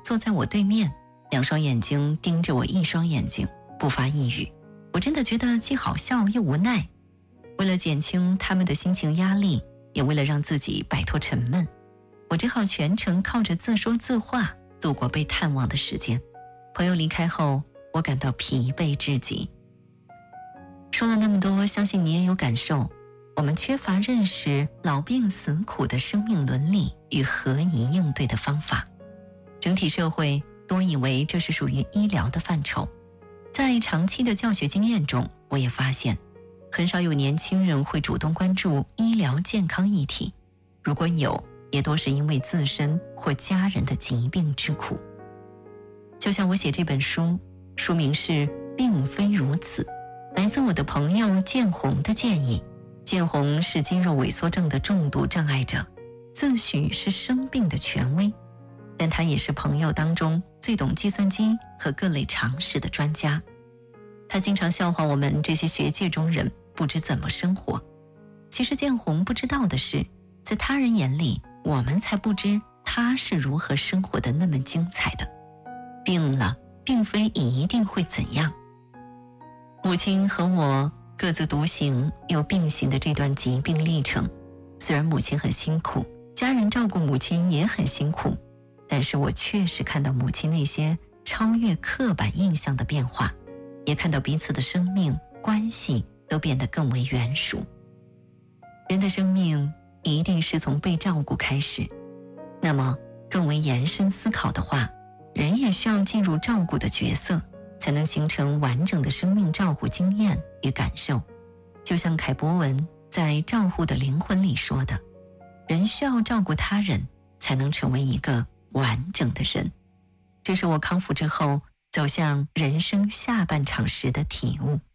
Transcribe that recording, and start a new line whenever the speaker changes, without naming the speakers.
坐在我对面，两双眼睛盯着我一双眼睛，不发一语。我真的觉得既好笑又无奈。为了减轻他们的心情压力，也为了让自己摆脱沉闷，我只好全程靠着自说自话度过被探望的时间。朋友离开后，我感到疲惫至极。说了那么多，相信你也有感受，我们缺乏认识老病死苦的生命伦理与何以应对的方法。整体社会多以为这是属于医疗的范畴。在长期的教学经验中，我也发现很少有年轻人会主动关注医疗健康议题，如果有，也多是因为自身或家人的疾病之苦。就像我写这本书，书名是《并非如此》，来自我的朋友建红的建议。建红是肌肉萎缩症的重度障碍者，自诩是生病的权威，但他也是朋友当中最懂计算机和各类常识的专家。他经常笑话我们这些学界中人不知怎么生活。其实建红不知道的是，在他人眼里，我们才不知他是如何生活的那么精彩的。病了，并非一定会怎样。母亲和我各自独行又并行的这段疾病历程，虽然母亲很辛苦，家人照顾母亲也很辛苦，但是我确实看到母亲那些超越刻板印象的变化，也看到彼此的生命关系都变得更为圆熟。人的生命一定是从被照顾开始，那么更为延伸思考的话，人也需要进入照顾的角色，才能形成完整的生命照护经验与感受。就像凯博文在《照护的灵魂》里说的，人需要照顾他人，才能成为一个完整的人。这是我康复之后走向人生下半场时的体悟。